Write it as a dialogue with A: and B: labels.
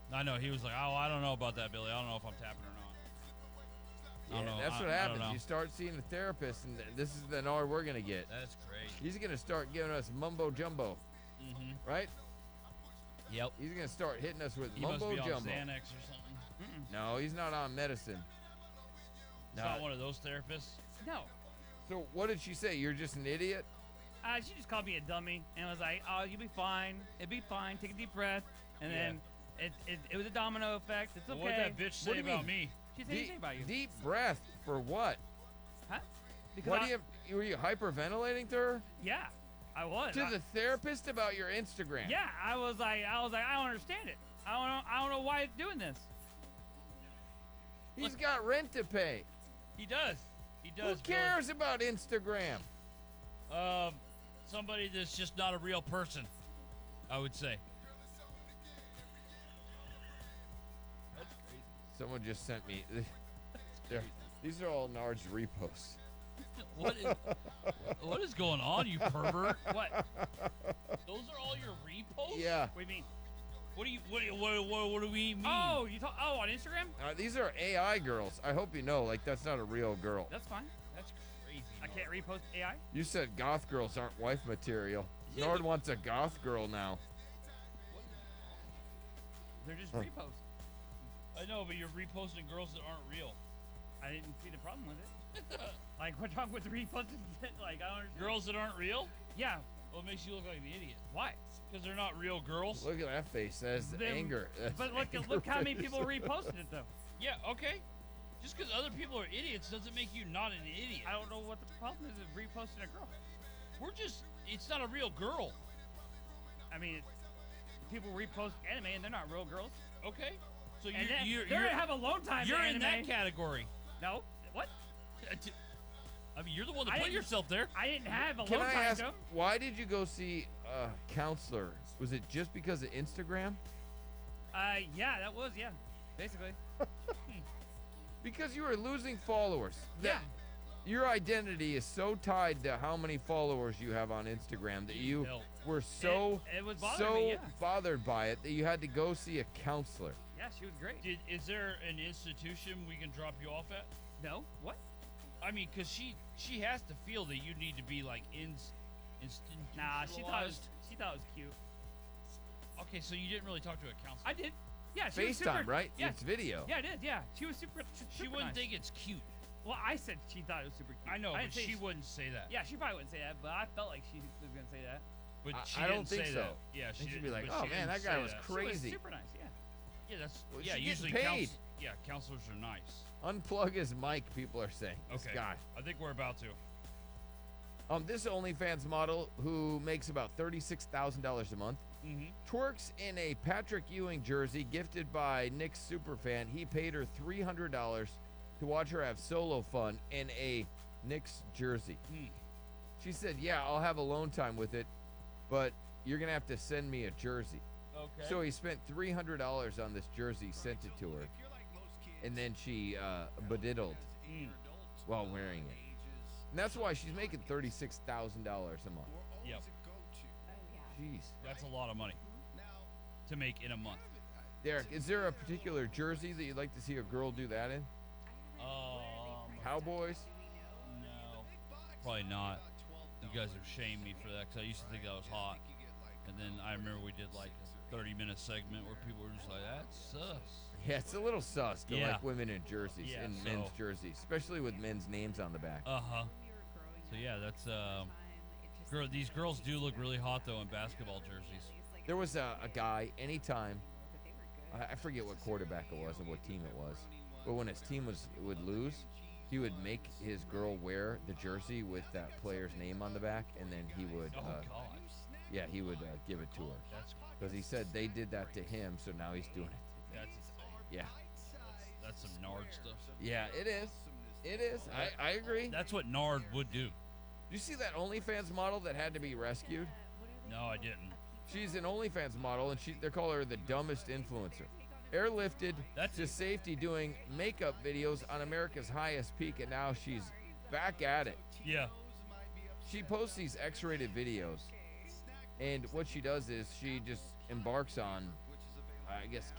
A: I know he was like, oh, I don't know about that, Billy. I don't know if I'm tapping or not. I don't know.
B: That's what
A: I don't
B: happens.
A: know.
B: You start seeing a therapist, and this is the Nard we're gonna get.
A: That's crazy.
B: He's gonna start giving us mumbo jumbo, right?
A: Yep.
B: He's gonna start hitting us with
A: He
B: mumbo
A: must be
B: jumbo.
A: on Xanax or something.
B: No, he's not on medicine.
A: He's not one of those therapists.
C: No.
B: So what did she say? You're just an idiot?
C: She just called me a dummy and was like, "Oh, you'll be fine. It'll be fine. Take a deep breath." And then it was a domino effect. It's okay.
A: What did that bitch say
B: What do you
A: about
B: mean?
A: me?
C: She said anything about you.
B: Deep breath for what?
C: Huh? Because
B: What do you? Were you hyperventilating to her?
C: Yeah, I was.
B: To the therapist about your Instagram?
C: Yeah, I was like, I don't understand it. I don't know why it's doing this.
B: He's got rent to pay.
A: He does. He does.
B: Who cares about Instagram?
A: Somebody that's just not a real person, I would say. That's crazy.
B: Someone just sent me. These are all Nard's reposts.
A: What is going on, you pervert?
C: What?
A: Those are all your reposts?
B: Yeah.
C: What do you mean?
A: What do we mean?
C: Oh, on Instagram?
B: These are AI girls. I hope you know, like, that's not a real girl.
C: That's fine.
A: That's crazy.
C: I can't repost AI.
B: You said goth girls aren't wife material. Nard wants a goth girl now.
C: They're just reposts.
A: I know, but you're reposting girls that aren't real.
C: I didn't see the problem with it. Like, what's wrong with reposting? Like, I don't understand.
A: Girls that aren't real?
C: Yeah.
A: Well, it makes you look like the idiot.
C: Why?
A: Because they're not real girls.
B: Look at that face. That's anger. That's
C: But
B: anger
C: look how many
B: face.
C: people reposted it, though.
A: Yeah, okay. Just because other people are idiots doesn't make you not an idiot.
C: I don't know what the problem is with reposting a girl.
A: It's not a real girl.
C: I mean, people repost anime and they're not real girls.
A: Okay. So
C: And
A: you're
C: they're gonna have a long time.
A: You're
C: anime.
A: in that category.
C: No. What?
A: I mean, you're the one that put yourself there.
C: I didn't have a
B: Can
C: long
B: I
C: time
B: ask,
C: ago.
B: why did you go see a counselor? Was it just because of Instagram?
C: Yeah, that was, basically.
B: Because you were losing followers.
C: Yeah.
B: Your identity is so tied to how many followers you have on Instagram that you were so
C: It was bothering me, yeah.
B: bothered by it that you had to go see a counselor.
C: Yeah, she was great.
A: Is there an institution we can drop you off at?
C: No. What?
A: I mean, because she has to feel that you need to be like
C: Nah, she thought it was cute.
A: Okay, so you didn't really talk to a counselor.
C: I did. Yeah, she was
B: FaceTime,
C: super,
B: right?
C: Yeah.
B: It's video.
C: Yeah, it is. Yeah, she was super.
A: She wouldn't
C: nice.
A: think it's cute.
C: Well, I said she thought it was super cute.
A: I know, but
C: didn't say
A: she wouldn't say that.
C: Yeah, she probably wouldn't say that, but I felt like she was gonna say that.
A: But she
B: I don't
A: didn't
B: think
A: say
B: so.
A: that. Yeah,
B: I think she'd
A: didn't-
B: be like,
A: but
B: "Oh
A: she
B: man,
A: didn't
B: that guy
A: say
B: was
A: that.
B: crazy."
C: She was super nice. Yeah.
A: Yeah, that's
B: Well,
A: yeah.
B: she
A: Usually,
B: getting paid.
A: Counselors are nice.
B: Unplug his mic, people are saying. This
A: Okay,
B: guy.
A: I think we're about to.
B: This OnlyFans model who makes about $36,000 a month twerks in a Patrick Ewing jersey gifted by Nick's superfan. He paid her $300 to watch her have solo fun in a Knicks jersey. She said, "Yeah, I'll have alone time with it, but you're gonna have to send me a jersey."
A: Okay.
B: So he spent $300 on this jersey, sent it to her, and then she bediddled while wearing it. And that's why she's making $36,000 a month.
A: Yep.
B: Jeez.
A: That's a lot of money to make in a month.
B: Derek, is there a particular jersey that you'd like to see a girl do that in? Cowboys?
A: No, probably not. You guys have shamed me for that because I used to think that was hot. And then I remember we did like a 30-minute segment where people were just like, that's sus.
B: Yeah, it's a little sus to like women in jerseys,
A: Yeah,
B: in men's jerseys, especially with men's names on the back.
A: So yeah, that's these girls do look really hot though in basketball jerseys.
B: There was a guy, anytime, I forget what quarterback it was and what team it was, but when his team would lose, he would make his girl wear the jersey with that player's name on the back, and then he would, yeah, he would give it to her.
A: That's
B: because he said they did that to him, so now he's doing it.
A: That's his thing.
B: Yeah.
A: That's some Nard stuff.
B: Yeah, it is. It is. I agree.
A: That's what Nard would do.
B: You see that OnlyFans model that had to be rescued?
A: No, I didn't.
B: She's an OnlyFans model, and they call her the dumbest influencer. Airlifted to safety doing makeup videos on America's highest peak, and now she's back at it.
A: Yeah.
B: She posts these X-rated videos, and what she does is she just embarks on, I guess,